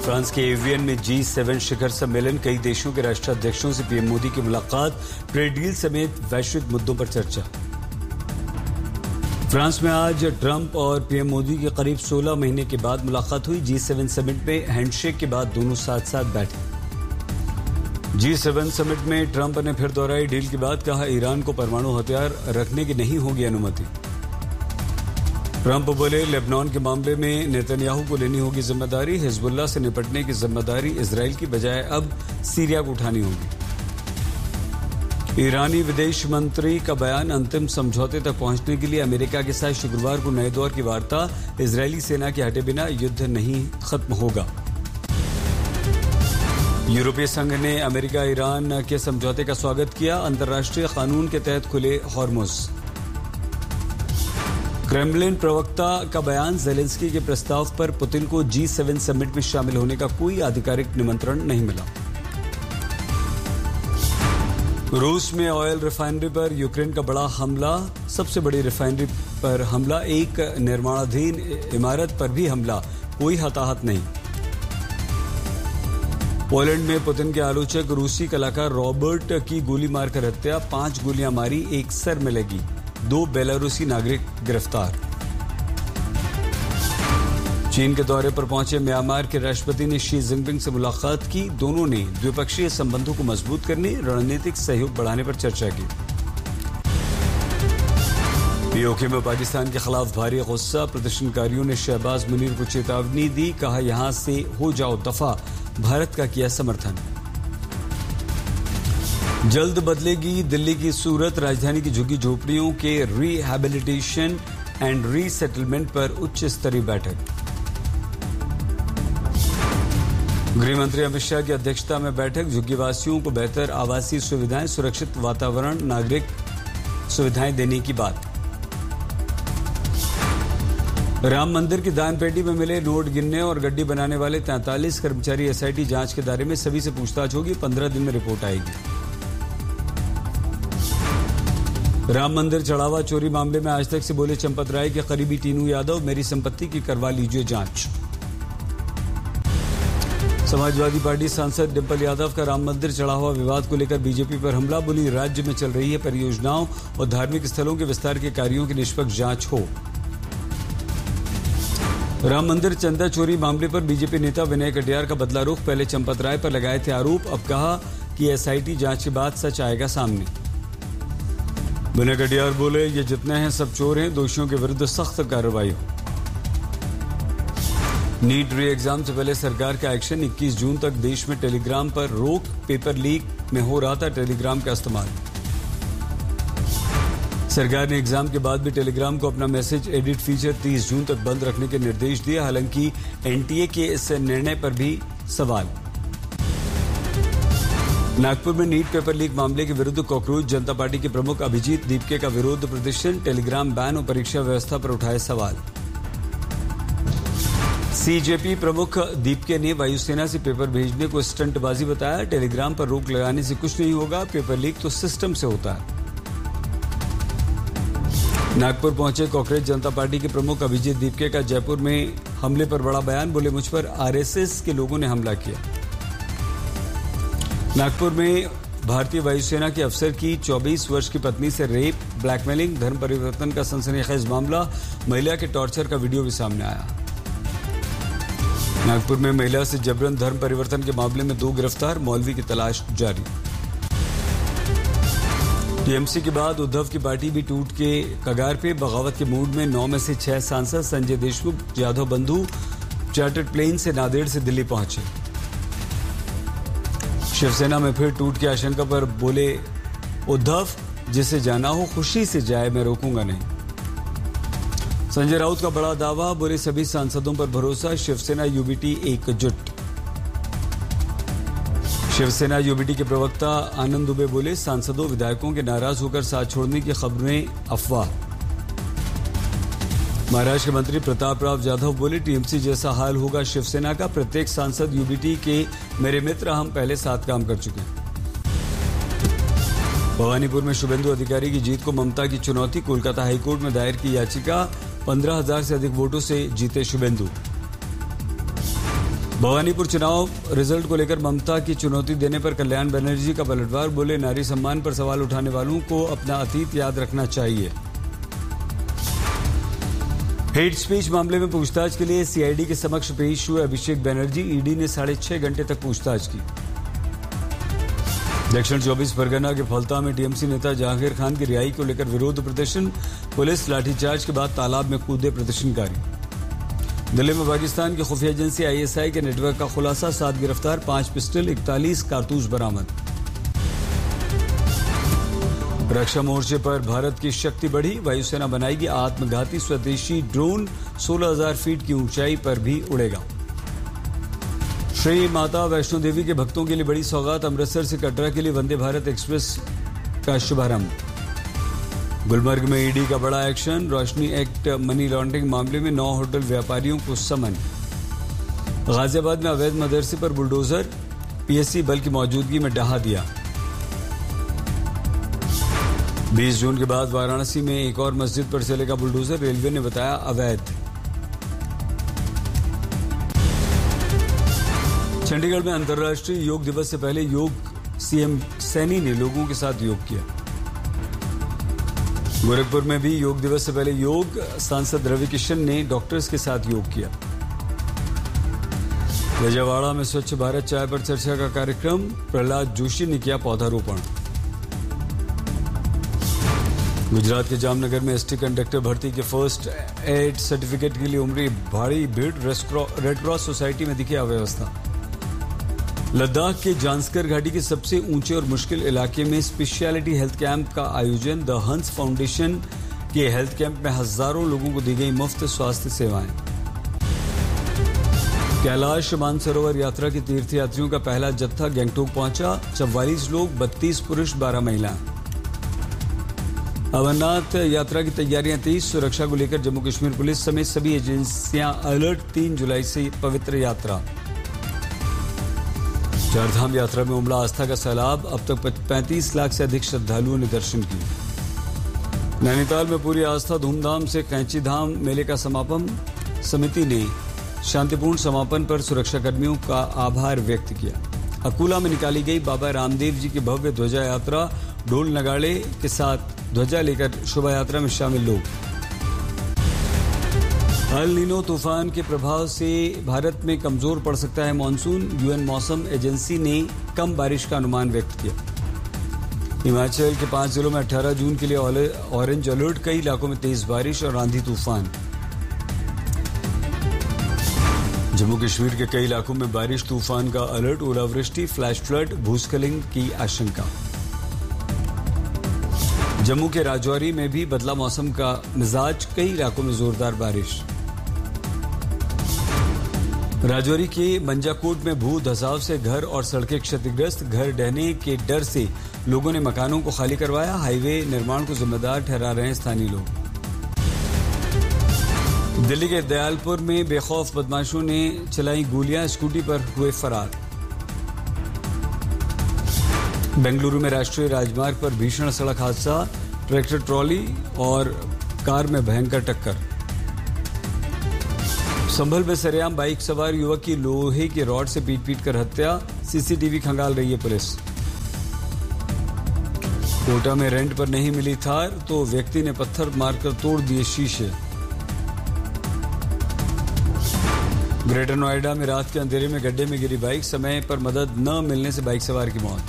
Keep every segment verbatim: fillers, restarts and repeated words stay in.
France के avian में जी seven शिखर सम्मेलन, कई देशों के राष्ट्राध्यक्षों से पीएम मोदी की मुलाकात, ट्रेड डील समेत वैश्विक मुद्दों पर चर्चा। फ्रांस में आज ट्रंप और पीएम मोदी की करीब सोलह महीने के बाद मुलाकात हुई। जी सेवन समिट में हैंडशेक के बाद दोनों साथ साथ बैठे। जी सेवन समिट में ट्रंप ने फिर दोहराई डील की बात, कहा ईरान को परमाणु हथियार रखने की नहीं होगी अनुमति। ट्रंप बोले लेबनान के मामले में नेतन्याहू को लेनी होगी जिम्मेदारी, हिजबुल्लाह से निपटने की जिम्मेदारी इजराइल की बजाय अब सीरिया को उठानी होगी। ईरानी विदेश मंत्री का बयान, अंतिम समझौते तक पहुंचने के लिए अमेरिका के साथ शुक्रवार को नए दौर की वार्ता, इजरायली सेना के हटे बिना युद्ध नहीं खत्म होगा। यूरोपीय संघ ने अमेरिका ईरान के समझौते का स्वागत किया, अंतर्राष्ट्रीय कानून के तहत खुले हॉर्मुज। क्रेमलिन प्रवक्ता का बयान, जेलेंस्की के प्रस्ताव पर पुतिन को जी सेवन समिट में शामिल होने का कोई आधिकारिक निमंत्रण नहीं मिला। रूस में ऑयल रिफाइनरी पर यूक्रेन का बड़ा हमला, सबसे बड़ी रिफाइनरी पर हमला, एक निर्माणाधीन इमारत पर भी हमला, कोई हताहत नहीं। पोलैंड में पुतिन के आलोचक रूसी कलाकार रॉबर्ट की गोली मारकर हत्या, पांच गोलियां मारी, एक सर में लगी, दो बेलारूसी नागरिक गिरफ्तार। चीन के दौरे पर पहुंचे म्यांमार के राष्ट्रपति ने शी जिनपिंग से मुलाकात की, दोनों ने द्विपक्षीय संबंधों को मजबूत करने, रणनीतिक सहयोग बढ़ाने पर चर्चा की। पीओके में पाकिस्तान के खिलाफ भारी गुस्सा, प्रदर्शनकारियों ने शहबाज मुनीर को चेतावनी दी, कहा यहां से हो जाओ दफा, भारत का किया समर्थन। जल्द बदलेगी दिल्ली की सूरत, राजधानी की झुग्गी झोपड़ियों के रिहैबिलिटेशन एंड रीसेटलमेंट पर उच्च स्तरीय बैठक। गृह मंत्री अमित शाह की अध्यक्षता में बैठक, झुग्गीवासियों को बेहतर आवासीय सुविधाएं, सुरक्षित वातावरण, नागरिक सुविधाएं देने की बात। राम मंदिर की दान पेटी में मिले नोट गिनने और गड्डी बनाने वाले तैंतालीस कर्मचारी एसआईटी जांच के दायरे में, सभी से पूछताछ होगी, पंद्रह दिन में रिपोर्ट आएगी। राम मंदिर चढ़ावा चोरी मामले में आज तक से बोले चंपत राय के करीबी टीनू यादव, मेरी संपत्ति की करवा लीजिए जांच। समाजवादी पार्टी सांसद डिंपल यादव का राम मंदिर चढ़ावा विवाद को लेकर बीजेपी पर हमला, बोली राज्य में चल रही है परियोजनाओं और धार्मिक स्थलों के विस्तार के कार्यों की निष्पक्ष जांच हो। राम मंदिर चंदा चोरी मामले पर बीजेपी नेता विनय कटियार का बदला रुख, पहले चंपत राय पर लगाए थे आरोप, अब कहा कि एसआईटी जांच के बाद सच आएगा सामने। विनय कटियार बोले ये जितने हैं सब चोर हैं, दोषियों के विरुद्ध सख्त कार्रवाई हो। नीट री एग्जाम से पहले सरकार का एक्शन, इक्कीस जून तक देश में टेलीग्राम पर रोक, पेपर लीक में हो रहा था टेलीग्राम का इस्तेमाल। सरकार ने एग्जाम के बाद भी टेलीग्राम को अपना मैसेज एडिट फीचर तीस जून तक बंद रखने के निर्देश दिए, हालांकि एनटीए के इस निर्णय पर भी सवाल। नागपुर में नीट पेपर लीक मामले के विरुद्ध कॉकरोच जनता पार्टी के प्रमुख अभिजीत दीपके का विरोध प्रदर्शन, टेलीग्राम बैन और परीक्षा व्यवस्था पर उठाए सवाल। सीजेपी प्रमुख दीपके ने वायुसेना से पेपर भेजने को स्टंटबाजी बताया, टेलीग्राम पर रोक लगाने से कुछ नहीं होगा, पेपर लीक तो सिस्टम से होता है। नागपुर पहुंचे कांग्रेस जनता पार्टी के प्रमुख अभिजीत दीपके का जयपुर में हमले पर बड़ा बयान, बोले मुझ पर आरएसएस के लोगों ने हमला किया। नागपुर में भारतीय वायुसेना के अफसर की चौबीस वर्ष की पत्नी से रेप, ब्लैकमेलिंग, धर्म परिवर्तन का सनसनीखेज मामला, महिला के टॉर्चर का वीडियो भी सामने आया। नागपुर में महिला से जबरन धर्म परिवर्तन के मामले में दो गिरफ्तार, मौलवी की तलाश जारी। टीएमसी के बाद उद्धव की पार्टी भी टूट के कगार पे, बगावत के मूड में नौ में से छह सांसद, संजय देशमुख, जाधव बंधु चार्टर्ड प्लेन से नांदेड़ से दिल्ली पहुंचे। शिवसेना में फिर टूट की आशंका पर बोले उद्धव, जिसे जाना हो खुशी से जाए, मैं रोकूंगा नहीं। संजय राउत का बड़ा दावा, बोले सभी सांसदों पर भरोसा, शिवसेना यूबीटी एकजुट। शिवसेना यूबीटी के प्रवक्ता आनंद दुबे बोले सांसदों विधायकों के नाराज होकर साथ छोड़ने की खबरें अफवाह। महाराष्ट्र के मंत्री प्रताप राव जाधव बोले टीएमसी जैसा हाल होगा शिवसेना का, प्रत्येक सांसद यूबीटी के मेरे मित्र, हम पहले साथ काम कर चुके हैं। भवानीपुर में शुभेंदु अधिकारी की जीत को ममता की चुनौती, कोलकाता हाईकोर्ट में दायर की याचिका, पंद्रह हजार से अधिक वोटों से जीते शुभेंदु। भवानीपुर चुनाव रिजल्ट को लेकर ममता की चुनौती देने पर कल्याण बनर्जी का पलटवार। बोले, नारी सम्मान पर सवाल उठाने वालों को अपना अतीत याद रखना चाहिए। हेट स्पीच मामले में पूछताछ के लिए सीआईडी के समक्ष पेश हुए अभिषेक बनर्जी। ईडी ने साढ़े छह घंटे तक पूछताछ की। दक्षिण चौबीस परगना के फलता में टीएमसी नेता जहांगीर खान की रिहाई को लेकर विरोध प्रदर्शन। पुलिस लाठीचार्ज के बाद तालाब में कूदे प्रदर्शनकारी। दिल्ली में पाकिस्तान की खुफिया एजेंसी आईएसआई के नेटवर्क का खुलासा। सात गिरफ्तार, पांच पिस्टल, इकतालीस कारतूस बरामद। रक्षा मोर्चे पर भारत की शक्ति बढ़ी। वायुसेना बनाएगी आत्मघाती स्वदेशी ड्रोन। सोलह हजार फीट की ऊंचाई पर भी उड़ेगा। श्री माता वैष्णो देवी के भक्तों के लिए बड़ी सौगात। अमृतसर से कटरा के लिए वंदे भारत एक्सप्रेस का शुभारंभ। गुलमर्ग में ईडी का बड़ा एक्शन। रोशनी एक्ट मनी लॉन्ड्रिंग मामले में नौ होटल व्यापारियों को समन। गाजियाबाद में अवैध मदरसे पर बुलडोजर। पीएससी बल की मौजूदगी में ढहा दिया। बीस जून के बाद वाराणसी में एक और मस्जिद पर चलेगा बुलडोजर। रेलवे ने बताया अवैध। चंडीगढ़ में अंतर्राष्ट्रीय योग दिवस से पहले योग सीएम सैनी ने लोगों के साथ योग किया। गोरखपुर में भी योग दिवस से पहले योग। सांसद रवि किशन ने डॉक्टर्स के साथ योग किया। विजयवाड़ा में स्वच्छ भारत चाय पर चर्चा का कार्यक्रम। प्रहलाद जोशी ने किया पौधारोपण। गुजरात के जामनगर में एसटी कंडक्टर भर्ती के फर्स्ट एड सर्टिफिकेट के लिए उमड़ी भारी भीड़। रेड क्रॉस सोसाइटी में दिखी अव्यवस्था। लद्दाख के जांस्कर घाटी के सबसे ऊंचे और मुश्किल इलाके में स्पेशलिटी हेल्थ कैंप का आयोजन। द हंस फाउंडेशन के हेल्थ कैंप में हजारों लोगों को दी गई मुफ्त स्वास्थ्य सेवाएं। कैलाश मानसरोवर यात्रा के तीर्थयात्रियों का पहला जत्था गंगटोक पहुंचा। चौवालीस लोग, बत्तीस पुरुष, बारह महिलाएं। अमरनाथ यात्रा की तैयारियां तेज। सुरक्षा को लेकर जम्मू कश्मीर पुलिस समेत सभी एजेंसियां अलर्ट। तीन जुलाई से पवित्र यात्रा। चारधाम यात्रा में उमड़ा आस्था का सैलाब। अब तक पैंतीस लाख से अधिक श्रद्धालुओं ने दर्शन किए। नैनीताल में पूरी आस्था धूमधाम से कैंची धाम मेले का समापन। समिति ने शांतिपूर्ण समापन पर सुरक्षाकर्मियों का आभार व्यक्त किया। अकोला में निकाली गई बाबा रामदेव जी की भव्य ध्वजा यात्रा। ढोल नगाड़े के साथ ध्वजा लेकर शोभा यात्रा में शामिल लोग। अल नीनो तूफान के प्रभाव से भारत में कमजोर पड़ सकता है मानसून। यूएन मौसम एजेंसी ने कम बारिश का अनुमान व्यक्त किया। हिमाचल के पांच जिलों में अठारह जून के लिए ऑरेंज अलर्ट। कई इलाकों में तेज बारिश और आंधी तूफान। जम्मू कश्मीर के कई इलाकों में बारिश तूफान का अलर्ट। ओलावृष्टि, फ्लैश फ्लड, भूस्खलन की आशंका। जम्मू के राजौरी में भी बदला मौसम का मिजाज। कई इलाकों में जोरदार बारिश। राजौरी के मंजाकोट में भू धसाव से घर और सड़कें क्षतिग्रस्त। घर ढहने के डर से लोगों ने मकानों को खाली करवाया। हाईवे निर्माण को जिम्मेदार ठहरा रहे हैं स्थानीय लोग। दिल्ली के दयालपुर में बेखौफ बदमाशों ने चलाई गोलियां। स्कूटी पर हुए फरार। बेंगलुरु में राष्ट्रीय राजमार्ग पर भीषण सड़क हादसा। ट्रैक्टर ट्रॉली और कार में भयंकर टक्कर। संभल में सरेआम बाइक सवार युवक की लोहे के रॉड से पीट पीट कर हत्या। सीसीटीवी खंगाल रही है पुलिस। कोटा में रेंट पर नहीं मिली थार तो व्यक्ति ने पत्थर मारकर तोड़ दिए शीशे। ग्रेटर नोएडा में रात के अंधेरे में गड्ढे में गिरी बाइक। समय पर मदद न मिलने से बाइक सवार की मौत।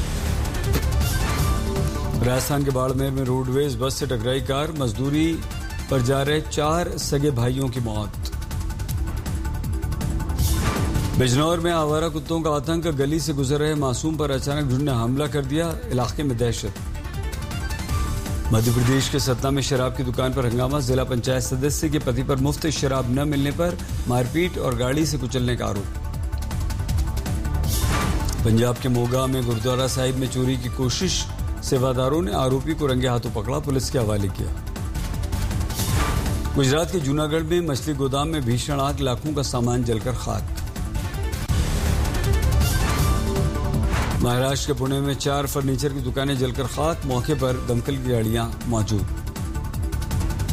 राजस्थान के बाड़मेर में रोडवेज बस से टकराई कार। मजदूरी पर जा रहे चार सगे भाइयों की मौत। बिजनौर में आवारा कुत्तों का आतंक। गली से गुजर रहे मासूम पर अचानक झुंड ने हमला कर दिया। इलाके में दहशत। मध्य प्रदेश के सतना में शराब की दुकान पर हंगामा। जिला पंचायत सदस्य के पति पर मुफ्त शराब न मिलने पर मारपीट और गाड़ी से कुचलने का आरोप। पंजाब के मोगा में गुरुद्वारा साहिब में चोरी की कोशिश। सेवादारों ने आरोपी को रंगे हाथों पकड़ा, पुलिस के हवाले किया। गुजरात के जूनागढ़ में मछली गोदाम में भीषण आग। लाखों का सामान जलकर खाक। महाराष्ट्र के पुणे में चार फर्नीचर की दुकानें जलकर खाक। मौके पर दमकल की गाड़ियां मौजूद।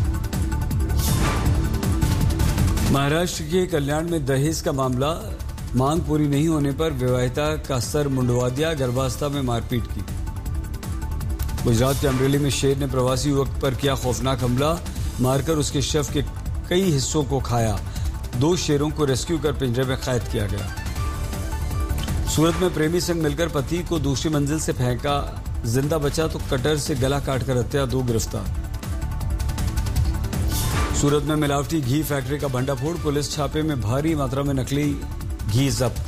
महाराष्ट्र के कल्याण में दहेज का मामला। मांग पूरी नहीं होने पर विवाहिता का सर मुंडवा दिया, गर्भावस्था में मारपीट की। गुजरात के अमरेली में शेर ने प्रवासी युवक पर किया खौफनाक हमला, मारकर उसके शव के कई हिस्सों को खाया। दो शेरों को रेस्क्यू कर पिंजरे में कैद किया गया। सूरत में प्रेमी संग मिलकर पति को दूसरी मंजिल से फेंका, जिंदा बचा तो कटर से गला काटकर हत्या, दो गिरफ्तार। सूरत में मिलावटी घी फैक्ट्री का भंडाफोड़, पुलिस छापे में भारी मात्रा में नकली घी जब्त।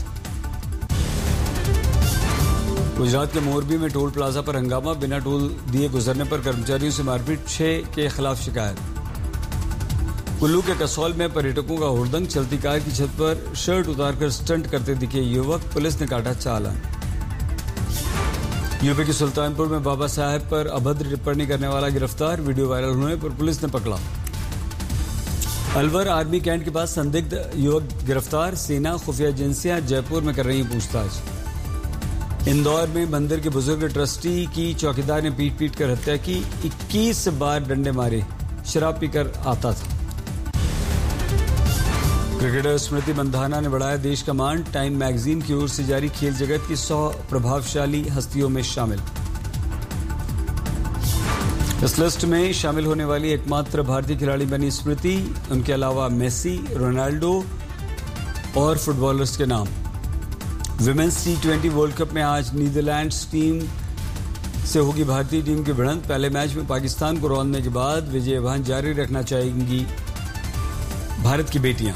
गुजरात के मोरबी में टोल प्लाजा पर हंगामा, बिना टोल दिए गुजरने पर कर्मचारियों से मारपीट, छह के खिलाफ शिकायत। कुल्लू के कसौल में पर्यटकों का हुड़दंग, चलती कार की छत पर शर्ट उतारकर स्टंट करते दिखे युवक, पुलिस ने काटा चालान। यूपी के सुल्तानपुर में बाबा साहेब पर अभद्र टिप्पणी करने वाला गिरफ्तार, वीडियो वायरल होने पर पुलिस ने पकड़ा। अलवर आर्मी कैंट के पास संदिग्ध युवक गिरफ्तार, सेना खुफिया एजेंसियां जयपुर में कर रही पूछताछ। इंदौर में मंदिर के बुजुर्ग ट्रस्टी की चौकीदार ने पीट पीट कर हत्या की, इक्कीस बार डंडे मारे, शराब पीकर आता था। क्रिकेटर स्मृति मंधाना ने बढ़ाया देश का मान, टाइम मैगजीन की ओर से जारी खेल जगत की सौ प्रभावशाली हस्तियों में शामिल। इस लिस्ट में शामिल होने वाली एकमात्र भारतीय खिलाड़ी बनी स्मृति, उनके अलावा मेसी, रोनाल्डो और फुटबॉलर्स के नाम। Women's T twenty world cup में आज नीदरलैंड्स टीम से होगी भारतीय टीम की भिड़ंत, पहले मैच में पाकिस्तान को रौंदने के बाद विजयवान जारी रखना चाहेंगी भारत की बेटियां।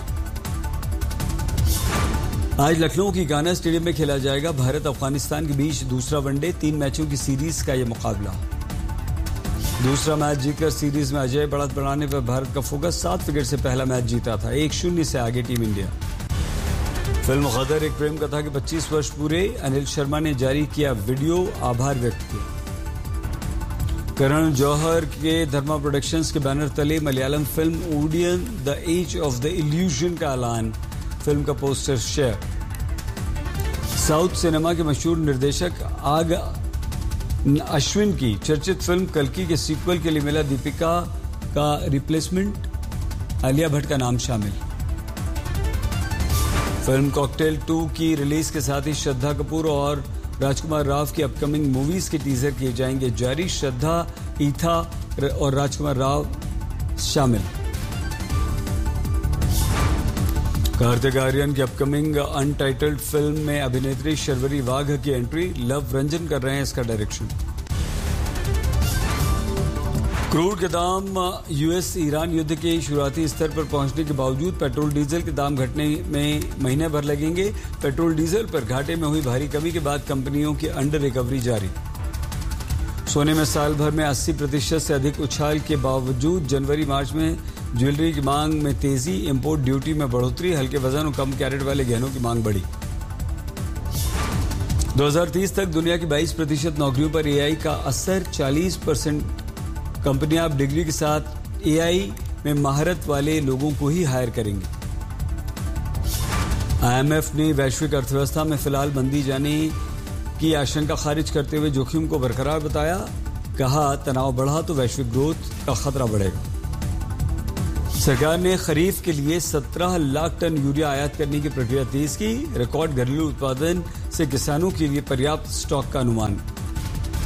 आज लखनऊ की गाना स्टेडियम में खेला जाएगा भारत अफगानिस्तान के बीच दूसरा वनडे, तीन मैचों की सीरीज का यह मुकाबला। दूसरा मैच जीतकर सीरीज में अजय बढ़त बढ़ाने पर भारत का फोकस, सात विकेट से पहला मैच जीता था, एक शून्य से आगे टीम इंडिया। फिल्म गदर एक प्रेम कथा के पच्चीस वर्ष पूरे, अनिल शर्मा ने जारी किया वीडियो, आभार व्यक्त किया। करण जौहर के धर्मा प्रोडक्शंस के बैनर तले Malayalam film Odiorne the age of the illusion का ऐलान, फिल्म का पोस्टर शेयर। साउथ सिनेमा के मशहूर निर्देशक आग अश्विन की चर्चित फिल्म कल्कि के सीक्वल के लिए मिला दीपिका का रिप्लेसमेंट, आलिया भट्ट का नाम शामिल। फिल्म कॉकटेल टू की रिलीज के साथ ही श्रद्धा कपूर और राजकुमार राव की अपकमिंग मूवीज के टीजर किए जाएंगे जारी, श्रद्धा, ईथा और राजकुमार राव शामिल। कार्तिक आर्यन की अपकमिंग अनटाइटल्ड फिल्म में अभिनेत्री शर्वरी वाघ की एंट्री, लव रंजन कर रहे हैं इसका डायरेक्शन। क्रूड के दाम यूएस ईरान युद्ध के शुरुआती स्तर पर पहुंचने के बावजूद पेट्रोल डीजल के दाम घटने में महीने भर लगेंगे। पेट्रोल डीजल पर घाटे में हुई भारी कमी के बाद कंपनियों की अंडर रिकवरी जारी। सोने में साल भर में अस्सी प्रतिशत से अधिक उछाल के बावजूद जनवरी मार्च में ज्वेलरी की मांग में तेजी, इंपोर्ट ड्यूटी में बढ़ोतरी, हल्के वजन और कम कैरेट वाले गहनों की मांग बढ़ी। दो हज़ार तीस तक दुनिया की बाईस प्रतिशत नौकरियों पर एआई का असर, चालीस परसेंट कंपनियां अब डिग्री के साथ एआई में महारत वाले लोगों को ही हायर करेंगी। आईएमएफ ने वैश्विक अर्थव्यवस्था में फिलहाल मंदी जाने की आशंका खारिज करते हुए जोखिम को बरकरार बताया, कहा तनाव बढ़ा तो वैश्विक ग्रोथ का खतरा बढ़ेगा। सरकार ने खरीफ के लिए सत्रह लाख टन यूरिया आयात करने की प्रक्रिया तेज की, रिकॉर्ड घरेलू उत्पादन से किसानों के लिए पर्याप्त स्टॉक का अनुमान।